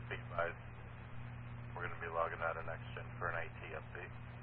Be advised, we're going to be logging out of NextGen for an IT update.